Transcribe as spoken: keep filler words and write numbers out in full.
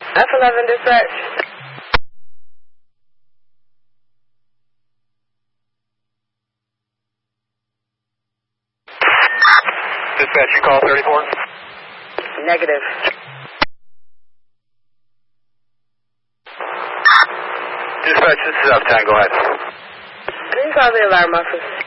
F eleven dispatch. Dispatch, you call thirty-four? Negative. Dispatch, this is Uptown, go ahead. Can you call the alarm office?